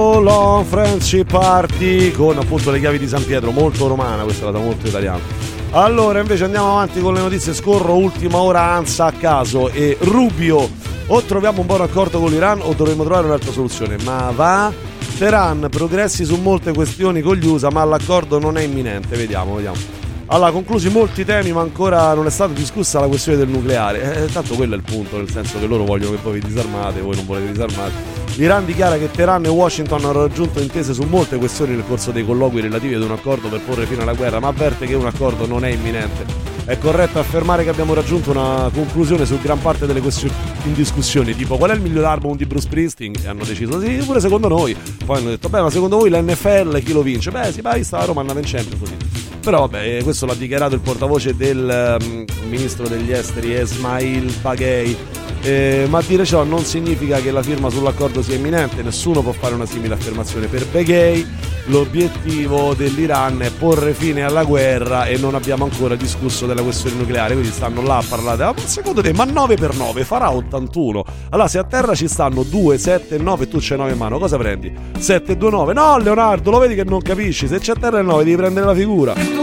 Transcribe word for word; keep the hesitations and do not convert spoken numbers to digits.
So Long Friendship Party con appunto le chiavi di San Pietro, molto romana, questa è la molto italiana. Allora invece andiamo avanti con le notizie, scorro ultima ora ANSA a caso e Rubio, o troviamo un buon accordo con l'Iran o dovremmo trovare un'altra soluzione, ma va Teheran, progressi su molte questioni con gli U S A ma l'accordo non è imminente, vediamo, vediamo. Allora, conclusi molti temi ma ancora non è stata discussa la questione del nucleare, eh, tanto quello è il punto, nel senso che loro vogliono che voi vi disarmate, voi non volete disarmare. L'Iran dichiara che Teheran e Washington hanno raggiunto intese su molte questioni nel corso dei colloqui relativi ad un accordo per porre fine alla guerra, ma avverte che un accordo non è imminente. È corretto affermare che abbiamo raggiunto una conclusione su gran parte delle questioni in discussione, tipo qual è il miglior album di Bruce Springsteen, e hanno deciso sì, pure secondo noi. Poi hanno detto beh, ma secondo voi l'N F L chi lo vince? Beh sì, vai, sta a Roma, andava in Champions, così. Però vabbè, questo l'ha dichiarato il portavoce del um, ministro degli esteri Esmail Baghei, eh, ma dire ciò non significa che la firma sull'accordo sia imminente, nessuno può fare una simile affermazione. Per Baghei l'obiettivo dell'Iran è porre fine alla guerra e non abbiamo ancora discusso della questione nucleare, quindi stanno là a parlare, ah, ma secondo te, ma nove per nove farà ottantuno? Allora se a terra ci stanno due, sette e nove e tu c'hai nove in mano, cosa prendi? sette, due, nove? No Leonardo, lo vedi che non capisci, se c'è a terra il nove devi prendere la figura.